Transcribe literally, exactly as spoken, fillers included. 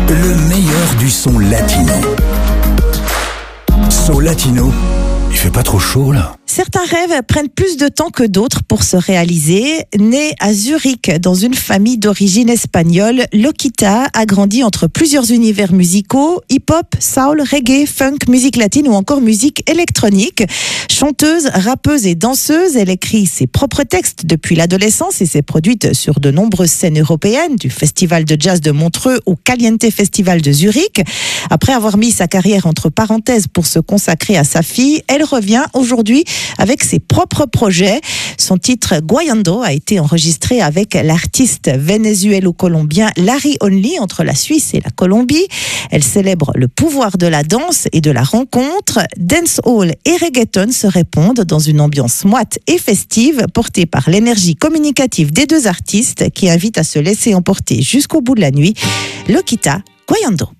Le meilleur du son latino. Son latino, il fait pas trop chaud là? Certains rêves prennent plus de temps que d'autres pour se réaliser. Né à Zurich dans une famille d'origine espagnole, Lokita a grandi entre plusieurs univers musicaux, hip-hop, soul, reggae, funk, musique latine ou encore musique électronique. Chanteuse, rappeuse et danseuse, elle écrit ses propres textes depuis l'adolescence et s'est produite sur de nombreuses scènes européennes, du Festival de Jazz de Montreux au Caliente Festival de Zurich. Après avoir mis sa carrière entre parenthèses pour se consacrer à sa fille, elle revient aujourd'hui avec ses propres projets. Son titre Guayando a été enregistré avec l'artiste vénézuélo-colombien Larry Only entre la Suisse et la Colombie. Elle célèbre le pouvoir de la danse et de la rencontre. Dancehall et reggaeton se répondent dans une ambiance moite et festive portée par l'énergie communicative des deux artistes qui invitent à se laisser emporter jusqu'au bout de la nuit. Lokita, Guayando.